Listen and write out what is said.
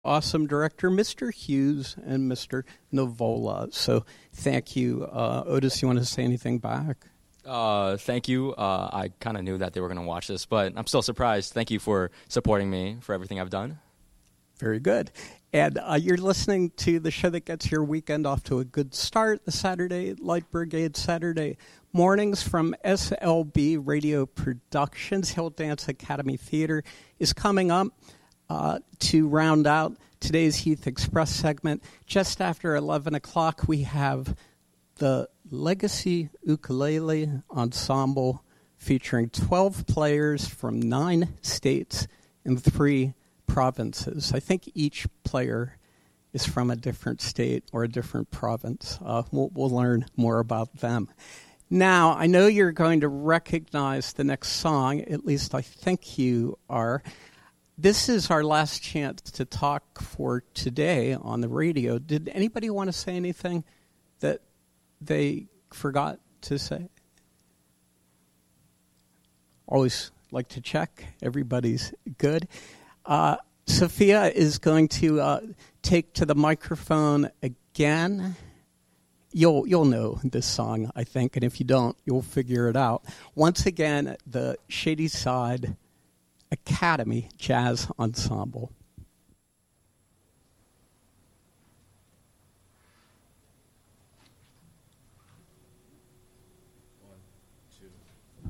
awesome director, Mr. Hughes and Mr. Novola. So thank you. Otis, you want to say anything back? Thank you. I kind of knew that they were going to watch this, but I'm still surprised. Thank you for supporting me for everything I've done. Very good. And you're listening to the show that gets your weekend off to a good start, the Saturday Light Brigade Saturday mornings from SLB Radio Productions. Hill Dance Academy Theater is coming up to round out today's Heath Express segment. Just after 11 o'clock, we have the Legacy Ukulele Ensemble featuring 12 players from 9 states and 3 provinces. I think each player is from a different state or a different province. We'll learn more about them. Now, I know you're going to recognize the next song, at least I think you are. This is our last chance to talk for today on the radio. Did anybody want to say anything that they forgot to say? Always like to check. Everybody's good. Sophia is going to take to the microphone again. You'll know this song, I think, and if you don't, you'll figure it out. Once again, the Shady Side Academy Jazz Ensemble.